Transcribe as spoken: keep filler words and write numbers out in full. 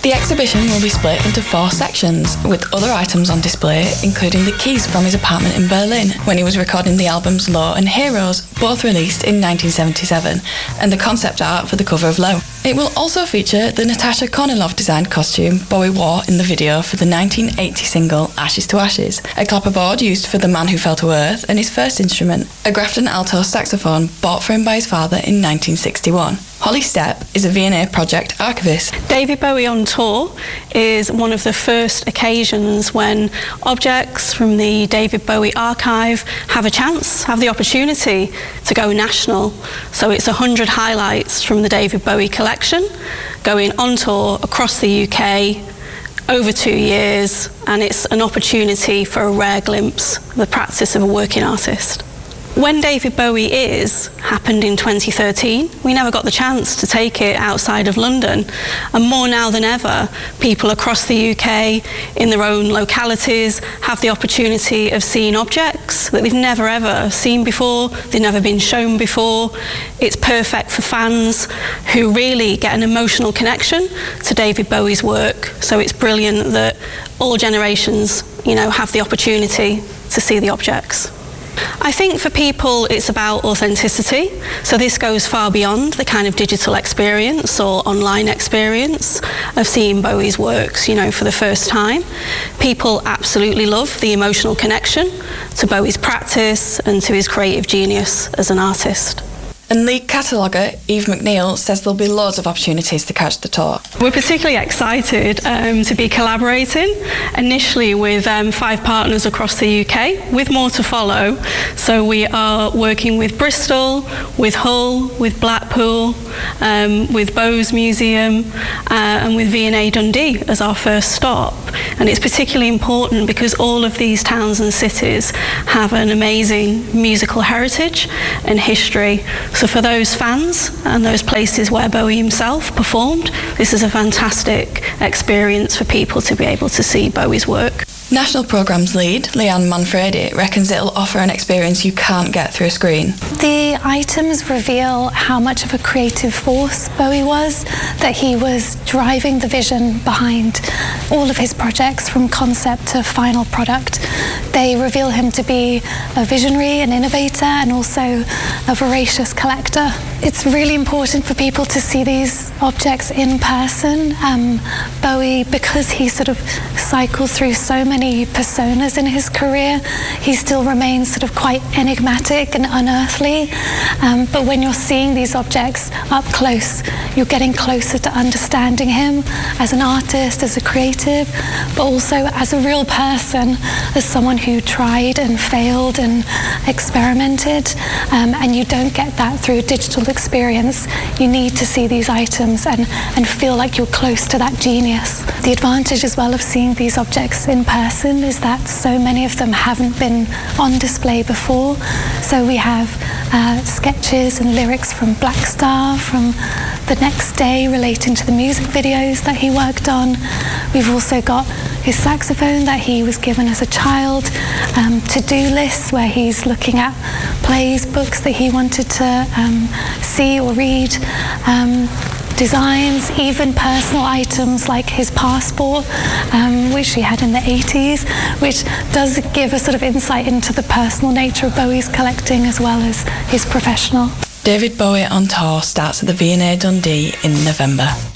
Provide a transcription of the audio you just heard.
The exhibition will be split into four sections, with other items on display, including the keys from his apartment in Berlin when he was recording the albums Low and Heroes, both released in nineteen seventy-seven, and the concept art for the cover of Low. It will also feature the Natasha Kornilov designed costume Bowie wore in the video for the nineteen eighty single Ashes to Ashes, a clapperboard used for The Man Who Fell to Earth and his first instrument, a Grafton alto saxophone bought for him by his father in nineteen sixty-one. Holly Stepp is a V and A project archivist. David Bowie on tour is one of the first occasions when objects from the David Bowie archive have a chance, have the opportunity to go national. So it's one hundred highlights from the David Bowie collection going on tour across the U K over two years, and it's an opportunity for a rare glimpse of the practice of a working artist. When David Bowie Is happened in twenty thirteen, we never got the chance to take it outside of London, and more now than ever, people across the U K in their own localities have the opportunity of seeing objects that they've never ever seen before, they've never been shown before. It's perfect for fans who really get an emotional connection to David Bowie's work, so it's brilliant that all generations, you know, have the opportunity to see the objects. I think for people it's about authenticity, so this goes far beyond the kind of digital experience or online experience of seeing Bowie's works, you know, for the first time. People absolutely love the emotional connection to Bowie's practice and to his creative genius as an artist. And lead cataloguer Eve McNeil says there'll be loads of opportunities to catch the tour. We're particularly excited um, to be collaborating initially with um, five partners across the U K, with more to follow. So we are working with Bristol, with Hull, with Blackpool, um, with Bowes Museum, uh, and with V and A Dundee as our first stop. And it's particularly important because all of these towns and cities have an amazing musical heritage and history. So for those fans and those places where Bowie himself performed, this is a fantastic experience for people to be able to see Bowie's work. National Programmes lead Leanne Manfredi reckons it'll offer an experience you can't get through a screen. The items reveal how much of a creative force Bowie was, that he was driving the vision behind all of his projects from concept to final product. They reveal him to be a visionary, an innovator, and also a voracious collector. It's really important for people to see these objects in person. Um, Bowie, because he sort of cycled through so many personas in his career, he still remains sort of quite enigmatic and unearthly. Um, but when you're seeing these objects up close, you're getting closer to understanding him as an artist, as a creative, but also as a real person, as someone who tried and failed and experimented. Um, and you don't get that through a digital experience. You need to see these items and, and feel like you're close to that genius. The advantage as well of seeing these objects in person is that so many of them haven't been on display before. So we have uh, sketches and lyrics from Black Star, from The Next Day, relating to the music videos that he worked on. We've also got his saxophone that he was given as a child, um, to-do lists where he's looking at plays, books that he wanted to um, see or read, um, designs, even personal items like his passport, um, which he had in the eighties, which does give a sort of insight into the personal nature of Bowie's collecting as well as his professional. David Bowie on tour starts at the V and A Dundee in November.